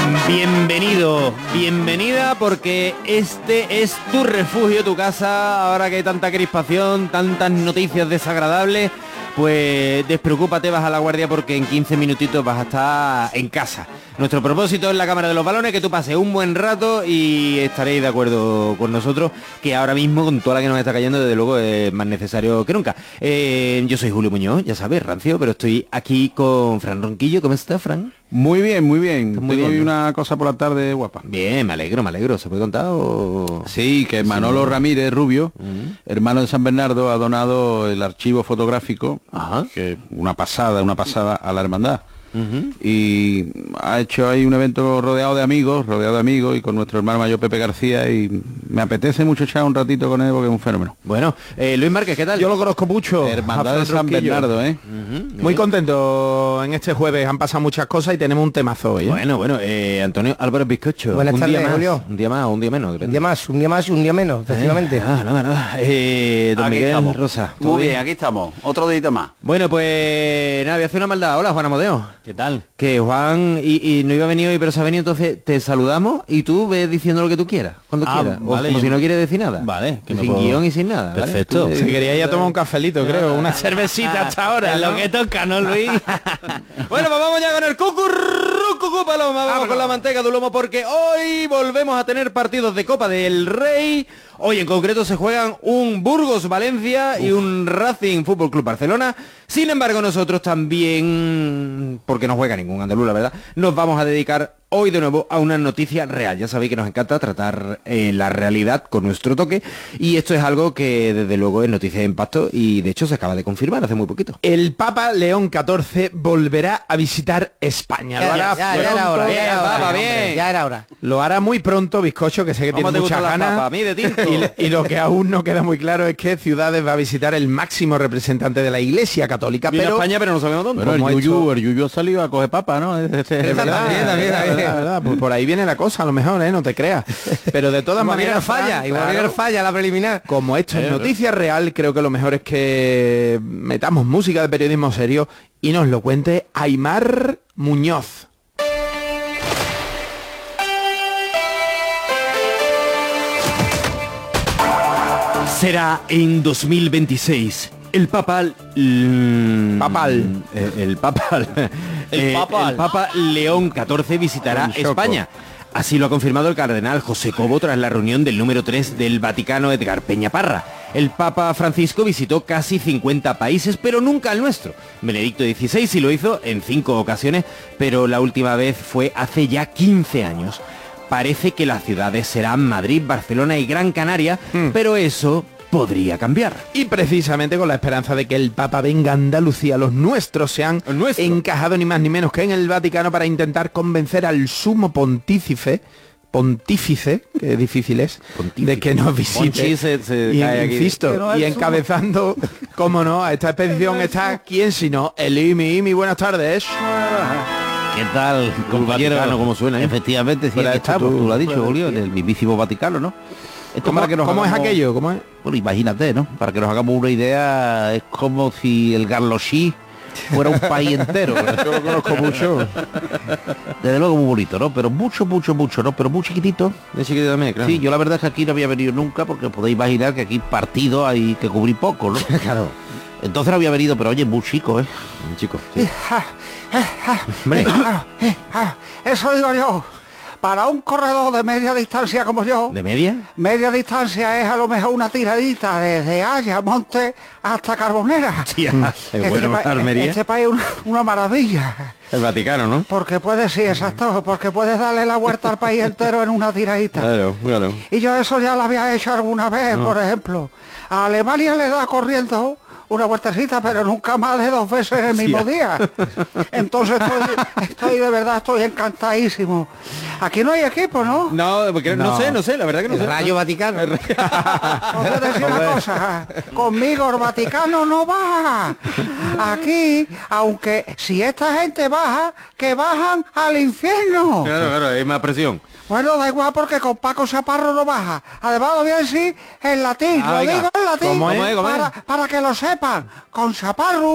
Bienvenido, bienvenida, porque este es tu refugio, tu casa. Ahora que hay tanta crispación, tantas noticias desagradables, pues despreocúpate, baja la guardia, porque en 15 minutitos vas a estar en casa. Nuestro propósito es la Cámara de los Balones, que tú pases un buen rato y estaréis de acuerdo con nosotros, que ahora mismo, con toda la que nos está cayendo, desde luego es más necesario que nunca. Yo soy Julio Muñoz, ya sabes, rancio, pero estoy aquí con Fran Ronquillo. ¿Cómo estás, Fran? Muy bien, muy bien. Muy Tengo bien, hoy ¿no? una cosa por la tarde guapa. Bien, me alegro. ¿Se puede contar o...? Sí, que Manolo Ramírez Rubio, hermano de San Bernardo, ha donado el archivo fotográfico, Ajá. que una pasada a la hermandad. Y ha hecho ahí un evento rodeado de amigos y con nuestro hermano mayor Pepe García, y me apetece mucho echar un ratito con él porque es un fenómeno. Bueno, Luis Márquez, ¿qué tal? Yo lo conozco mucho. Hermandad de San Bernardo, ¿eh? Muy contento en este jueves. Han pasado muchas cosas y tenemos un temazo hoy, ¿eh? Bueno, Antonio Álvarez Bizcocho. Buenas un tardes, día más, Julio. un día más o un día menos. Un día más y un día menos, efectivamente. Nada. Don Aquí Miguel estamos. Rosa. ¿todo Muy bien, aquí estamos. Otro día más. Bueno, pues nada, voy a hacer una maldad. Hola, Juan Amadeo. ¿Qué tal? Que Juan y no iba a venir hoy, pero se ha venido, entonces te saludamos y tú ves diciendo lo que tú quieras, cuando quieras. O vale. como si no quieres decir nada. Vale, que me sin puedo- guión y sin nada. ¿vale? Perfecto. Tú, Si quería ya tomar un cafelito, creo. Una cervecita hasta ahora. Es lo que toca, ¿no, Luis? Bueno, pues vamos ya con el cucú paloma, vamos con la manteca de lomo, porque hoy volvemos a tener partidos de Copa del Rey. Hoy en concreto se juegan un Burgos-Valencia y un Racing Fútbol Club Barcelona. Sin embargo, nosotros también, porque no juega ningún andaluz, la verdad, nos vamos a dedicar hoy de nuevo a una noticia real. Ya sabéis que nos encanta tratar la realidad con nuestro toque, y esto es algo que desde luego es noticia de impacto y de hecho se acaba de confirmar hace muy poquito. El Papa León XIV volverá a visitar España. Lo hará Ya era pronto. hora, Bien, Papa, hombre, bien. ya era hora. Lo hará muy pronto, bizcocho, que sé que ¿Cómo tiene te muchas gustan las ganas. papas? A mí de tinto. Y lo que aún no queda muy claro es qué ciudades va a visitar el máximo representante de la Iglesia Católica. Viene a Pero España, pero no sabemos dónde. Bueno, Como el Yuyu ha salido a coger papa, ¿no? Es verdad, también. verdad. Pues por ahí viene la cosa, a lo mejor, no te creas. Pero de todas maneras, falla, Fran, falla la preliminar. como esto es noticia real, creo que lo mejor es que metamos música de periodismo serio y nos lo cuente Aimar Muñoz. Será en 2026. El papal... Papal. El papal. El papal. El Papa León XIV visitará Un choco. España. Así lo ha confirmado el cardenal José Cobo tras la reunión del número 3 del Vaticano, Edgar Peñaparra. El Papa Francisco visitó casi 50 países, pero nunca el nuestro. Benedicto XVI sí lo hizo en 5 ocasiones, pero la última vez fue hace ya 15 años. Parece que las ciudades serán Madrid, Barcelona y Gran Canaria, pero eso podría cambiar. Y precisamente con la esperanza de que el Papa venga a Andalucía, los nuestros se han Los nuestros. encajado ni más ni menos que en el Vaticano para intentar convencer al sumo pontífice, que difícil es, Pontífice. de que nos visite. Monchi se y cae aquí. insisto, Que no es y el sumo. encabezando, cómo no, a esta expedición está, ¿quién sino? El Imi, buenas tardes. ¿Qué tal, compañero? Vaticano, ¿cómo suena, eh? Efectivamente, sí, Fuera aquí esto, estamos, tú lo has dicho, fuera de Julio, aquí. en el mismísimo Vaticano, ¿no? Esto ¿Cómo, para que nos cómo es hagamos- aquello? ¿Cómo es? Bueno, imagínate, ¿no? Para que nos hagamos una idea, es como si el Garlochí fuera un país entero. Yo lo conozco mucho. Desde luego muy bonito, ¿no? Pero mucho, ¿no? Pero muy chiquitito. De chiquito también, claro. Sí, yo la verdad es que aquí no había venido nunca, porque podéis imaginar que aquí partido hay que cubrir poco, ¿no? Claro. Entonces no había venido, pero oye, muy chico, ¿eh? Chico, sí. Hombre. Eso digo yo. Para un corredor de media distancia como yo, ¿De media? media distancia es a lo mejor una tiradita desde Ayamonte hasta Carbonera. Tía, es bueno, pa- Almería. este país es una maravilla. El Vaticano, ¿no? Porque puedes, sí, exacto, porque puedes darle la vuelta al país entero en una tiradita. Claro. Y yo eso ya lo había hecho alguna vez, por ejemplo. A Alemania le da corriendo una vueltecita, pero nunca más de 2 veces en el mismo día. Entonces estoy de verdad, estoy encantadísimo. Aquí no hay equipo, ¿no? No, porque no sé, la verdad que no El sé. Rayo Vaticano. Os voy a decir una cosa, conmigo el Vaticano no baja. Aquí, aunque si esta gente baja, que bajan al infierno. Claro, hay más presión. Bueno, da igual porque con Paco Chaparro no baja. Además lo voy a decir en latín, lo venga. digo en latín. ¿Cómo es? ¿Cómo es? Para que lo sepan. Con Chaparro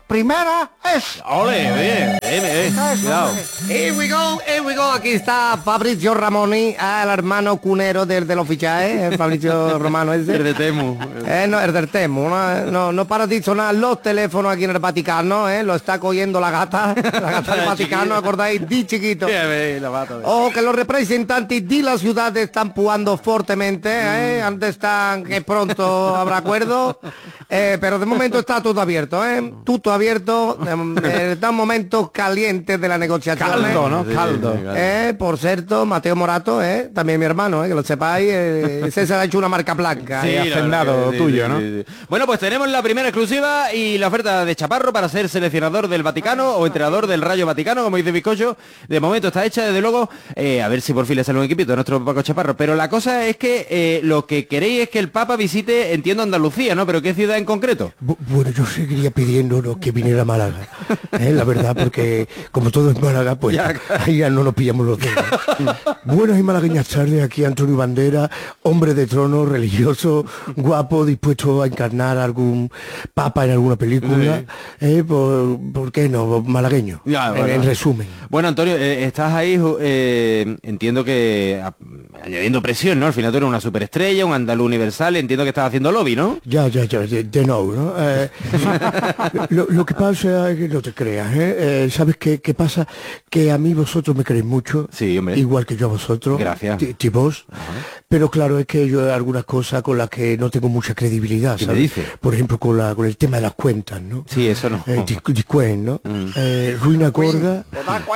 primera es... Ole, bien, cuidado. Here we go. Aquí está Fabrizio Ramoni, el hermano cunero del oficial, el Fabrizio Romano ese. El de Temu. No, el del Temu, no para de sonar los teléfonos aquí en el Vaticano, lo está cogiendo la gata del Vaticano, ¿acordáis? Di chiquito. Que los representantes de la ciudad están pujando fuertemente, antes están que pronto habrá acuerdo, pero de momento está todo abierto, todo abierto, están momentos calientes de la negociación. Caldo, ¿no? Caldo. Por cierto, Mateo Morato, también mi hermano, que lo sepáis, César ha hecho una marca blanca. Sí, hacendado tuyo, ¿no? Sí. Bueno, pues tenemos la primera exclusiva y la oferta de Chaparro para ser seleccionador del Vaticano o entrenador del Rayo Vaticano, como dice Bizcocho. De momento está hecha, desde luego, a ver si por fin le sale un equipito a nuestro Paco Chaparro. Pero la cosa es que lo que queréis es que el Papa visite, entiendo, Andalucía, ¿no? Pero ¿qué ciudad en concreto? Bueno, yo seguiría pidiéndonos que viniera a Málaga, la verdad, porque como todo es Málaga, pues ahí ya no nos pillamos los dedos. Buenas y malagueñas tardes, aquí Antonio Bandera, hombre de trono, religioso, guapo, dispuesto a encarnar a algún papa en alguna película. ¿Por qué no? Malagueño, en resumen. Bueno, Antonio, estás ahí, entiendo que añadiendo presión, ¿no? Al final tú eres una superestrella, un andaluz universal, entiendo que estás haciendo lobby, ¿no? Ya, de nuevo, ¿no? Lo que pasa es que no te creas, ¿sabes qué pasa? Que a mí vosotros me queréis mucho, sí, hombre. Igual que yo a vosotros. Gracias. Vos. Pero claro, es que yo hay algunas cosas con las que no tengo mucha credibilidad, ¿Qué ¿sabes? me dice? Por ejemplo, con el tema de las cuentas, ¿no? Sí, eso no. Discuen, ¿no? Ruina Gorda,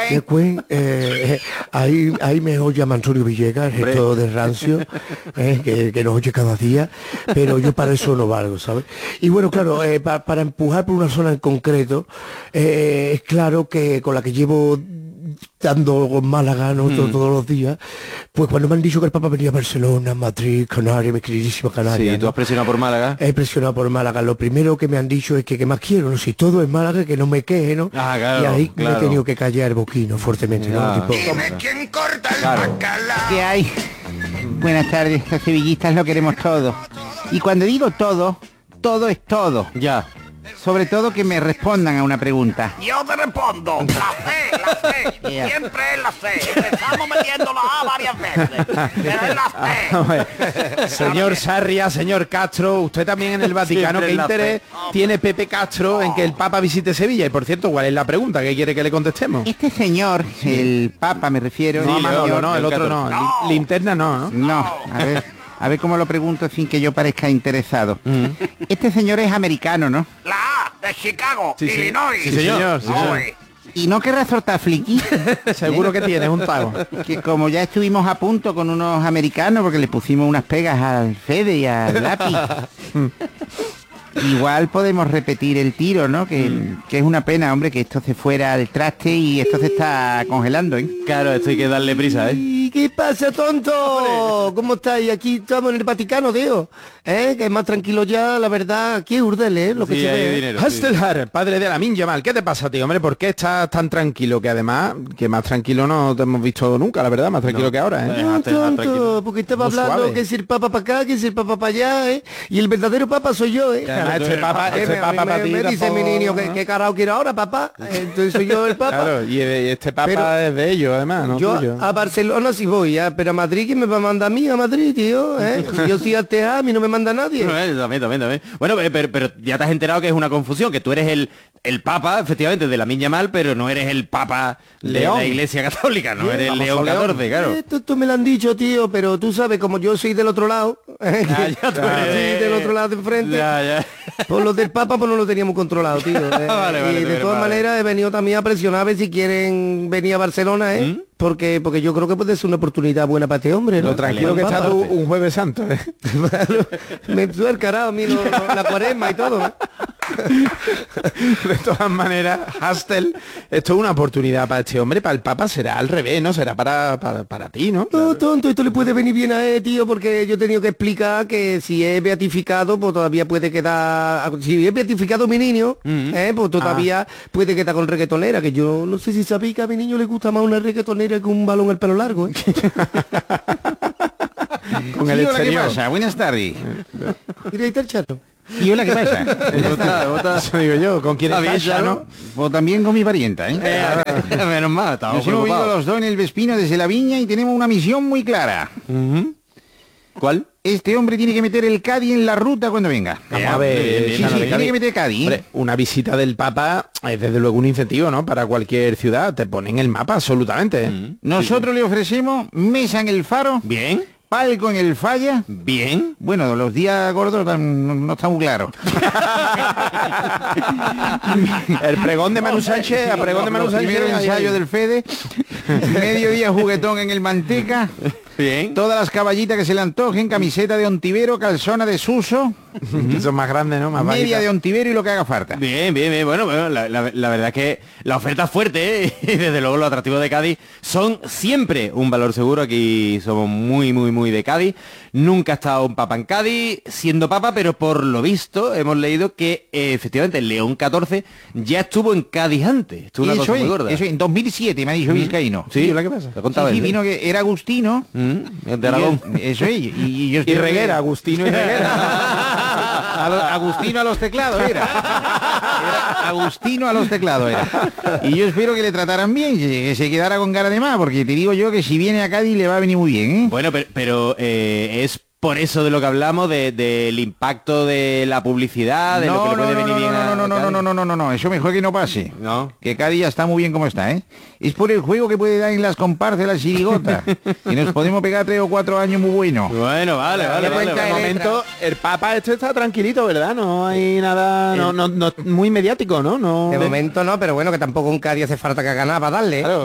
ahí me oye Antonio Villegas, el resto de rancio, que nos oye cada día, pero yo para eso no valgo, ¿sabes? Y bueno, claro, para empujar por una zona en concreto, es claro que con la que llevo dando Málaga, ¿no? Todos los días, pues cuando me han dicho que el Papa venía a Barcelona, Madrid, Canarias, mi queridísima Canarias. Sí, ¿tú has presionado por Málaga? He presionado por Málaga. Lo primero que me han dicho es que más quiero, ¿no? Si todo es Málaga, que no me queje, ¿no? Claro, y ahí me he tenido que callar el boquino fuertemente, ¿no? Tipo, ¿Quién corta el bacalao? ¿Qué hay? Buenas tardes, los sevillistas lo queremos todo. Y cuando digo todo, todo es todo. Ya. Sobre todo que me respondan a una pregunta. Yo te respondo, la C, siempre es la C. Empezamos metiendo la A varias veces, pero es la C. Señor Sarria, señor Castro, usted también en el Vaticano, ¿qué interés tiene Pepe Castro en que el Papa visite Sevilla? Y por cierto, ¿cuál es la pregunta? ¿Qué quiere que le contestemos? Este señor, el Papa me refiero... No, el Manolo, señor- no, el otro no. Linterna no, ¿no? No, a ver cómo lo pregunto sin que yo parezca interesado. Este señor es americano, ¿no? La A de Chicago, Sí, sí. Illinois. Sí, señor. Sí, señor. Oye, Y no querrá soltar fliqui. Seguro que tienes un tago. Que como ya estuvimos a punto con unos americanos porque le pusimos unas pegas al Fede y al lápiz. Igual podemos repetir el tiro, ¿no? Que es una pena, hombre, que esto se fuera al traste y esto se está congelando, ¿eh? Claro, esto hay que darle prisa, ¿eh? ¿y qué pasa, tonto? ¿Cómo estáis? Aquí estamos en el Vaticano, tío. Que es más tranquilo ya, la verdad. Aquí es Urdele, lo que Sí, se hay ve. dinero. Sí. Hastelhar, padre de la Yamal, ¿qué te pasa, tío? Hombre, ¿por qué estás tan tranquilo? Que además, que más tranquilo no te hemos visto nunca, la verdad, más tranquilo que ahora, ¿eh? No, Tranquilo. tonto, porque estaba Muy hablando suave. que es el Papa para acá, que es el Papa para allá, Y el verdadero Papa soy yo, Además, este papa para ti me dice tampoco- mi niño, ¿qué carajo quiero ahora, papá? Entonces soy yo el Papa. Claro, y este papa Pero es de ellos, además, ¿no? Yo tuyo. a Barcelona sí voy, ya, pero a Madrid, ¿quién me va a mandar a mí a Madrid, tío? Si yo soy al TEA, a mí no me manda nadie. También. Bueno, pero ya te has enterado que es una confusión, que tú eres el Papa, efectivamente, de la Yamal, pero no eres el Papa de León. la Iglesia Católica, no eres famoso León León. XIV, claro. Esto me lo han dicho, tío, pero tú sabes, como yo soy del otro lado, ya tú eres- sí, del otro lado de enfrente, Ya. pues los del Papa pues no lo teníamos controlado, tío. Vale, y de todas maneras he venido también a presionar a ver si quieren venir a Barcelona, porque yo creo que puede ser una oportunidad buena para este hombre, ¿no? Lo tranquilo que está Papa. tú un jueves santo, ¿eh? Claro, me sube el carajo a mí la cuaresma y todo, ¿eh? De todas maneras, Hastel, esto es una oportunidad para este hombre, para el Papa será al revés, ¿no? Será para ti, ¿no? No, tonto, esto le puede venir bien a él, tío, porque yo he tenido que explicar que si es beatificado, pues todavía puede quedar... Si es beatificado mi niño, pues todavía puede quedar con reggaetonera, que yo no sé si sabéis que a mi niño le gusta más una reggaetonera que un balón al pelo largo, ¿eh? Con el Sí, hola, ¿qué exterior. pasa? Buenas tardes. Mira, ahí está el chato. ¿Y hola qué pasa? Eso digo yo, ¿con quién estás, ya, ¿no? O también con mi parienta, ¿eh? Menos mal, Nos estamos hemos ido preocupados. los dos en el Vespino desde la viña y tenemos una misión muy clara. ¿Cuál? Este hombre tiene que meter el Cádiz en la ruta cuando venga. Vamos a ver, Sí, Cádiz. tiene que meter Cádiz. Hombre, una visita del Papa es desde luego un incentivo, ¿no? Para cualquier ciudad, te ponen el mapa absolutamente. ¿eh? Nosotros le ofrecemos mesa en el Faro, Bien, palco en el Falla. bien. Bueno, los días gordos no está muy claro. El pregón de Manu Sánchez, a pregón de Manu Sánchez. Primero ahí, ensayo ahí. del Fede, mediodía juguetón en el Manteca, Bien. todas las caballitas que se le antojen, camiseta de Ontivero, calzona de Suso, Que son más grandes, ¿no? Más media bajitas. de Ontivero y lo que haga falta. Bien, bien, bien. Bueno, la verdad es que la oferta es fuerte, ¿eh? Y desde luego los atractivos de Cádiz son siempre un valor seguro. Aquí somos muy, muy, muy de Cádiz. Nunca ha estado un papa en Cádiz siendo papa, pero por lo visto hemos leído que efectivamente León XIV ya estuvo en Cádiz antes. Estuvo una cosa muy gorda. Eso en 2007 me ha dicho Vizcaíno. Sí, ¿qué pasa? Te contaba Sí, él, ¿eh? vino que era Agustino. De Aragón. Eso es. Y yo Y Reguera, Agustino y Reguera. Agustino a los teclados era Agustino a los teclados era. Y yo espero que le trataran bien, que se quedara con cara de más, porque te digo yo que si viene a Cádiz le va a venir muy bien, ¿eh? Bueno, pero es por eso de lo que hablamos, del impacto de la publicidad, de lo que le puede venir bien a Cádiz. No, eso mejor que no pase. No. Que Cádiz ya está muy bien como está, ¿eh? Es por el juego que puede dar en las comparsas de la chirigota. Y nos podemos pegar 3 o 4 años muy buenos. Bueno, vale. De momento, el Papa este está tranquilito, ¿verdad? No hay nada, no muy mediático, ¿no? No. De momento no, pero bueno, que tampoco en Cádiz hace falta que haga nada para darle. Claro.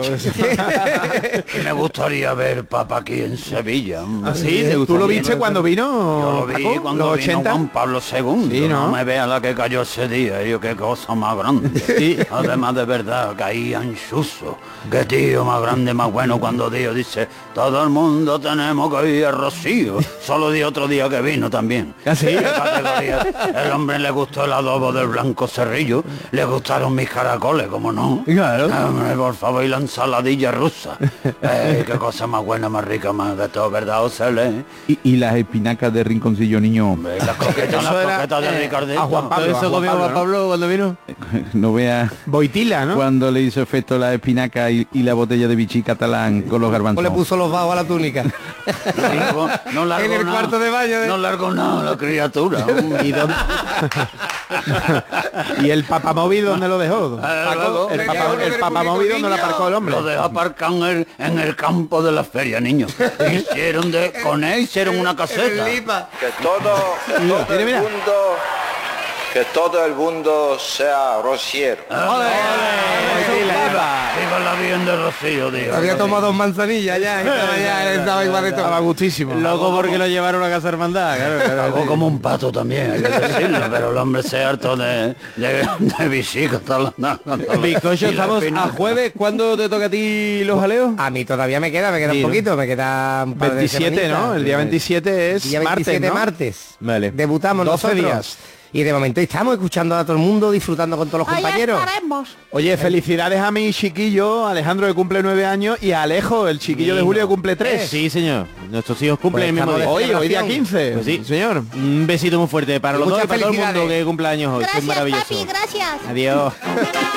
Me gustaría ver Papa aquí en Sevilla. ¿Sí? ¿Tú lo viste cuando vino? Yo lo vi Paco? cuando ¿Los vino 80? Juan Pablo II. Sí, ¿no? No me vea la que cayó ese día. Yo qué cosa más grande. Sí. Además de verdad, caía en chuzo. Qué tío más grande, más bueno cuando Dios dice, todo el mundo tenemos que ir a Rocío. Solo di otro día que vino también. ¿Ah, sí? ¿Qué categoría? El hombre le gustó el adobo del Blanco Cerrillo. Le gustaron mis caracoles, como no. Claro. Hombre, por favor, y la ensaladilla rusa. Qué cosa más buena, más rica, más de todo, ¿verdad, Ocele? Y las espinacas de Rinconcillo Niño, Las coquetas de Ricardito. a Juan Pablo, ¿Todo eso comió Juan ¿no? Pablo cuando vino? no veas Boitila, ¿no? cuando le hizo efecto la espinaca y la botella de bichí catalán con los O garbanzos. le puso los bajos a la túnica. No largo En el nada. cuarto de baño de- No largo nada la criatura. ¿Y, dónde- ¿Y el papamóvil dónde lo dejó? Paco, el papamóvil dónde lo aparcó el hombre. Lo dejó aparcado en el campo de la feria, niño. Con él hicieron una caseta. Que todo mira. que todo el mundo sea rociero. Viva la bien de Rocío, tío. Había tomado 2 manzanillas ya, estaba igual de todo. Estaba gustísimo. Loco porque lo llevaron a casa hermandad, claro. Hago como un pato también, hay que decirlo, pero el hombre se harto de visitas. Bizcocho, estamos a jueves. ¿Cuándo te toca a ti los jaleos? A mí todavía me queda un poquito, me queda un par de 27, semanitas. ¿no? El día 27 es Día 27 martes, ¿no? martes. Vale. Debutamos 12 nosotros. días. Y de momento estamos escuchando a todo el mundo, disfrutando con todos los compañeros. Oye, felicidades a mi chiquillo, Alejandro, que cumple 9 años, y a Alejo, el chiquillo de Julio, que cumple 3. Sí, señor. Nuestros hijos cumplen el mismo estamos día. de Hoy día celebración. 15. Pues sí. Señor. Un besito muy fuerte para Y los dos y muchas para todo el mundo felicidades. que cumple años hoy. Soy Gracias, maravilloso. papi, gracias. Adiós.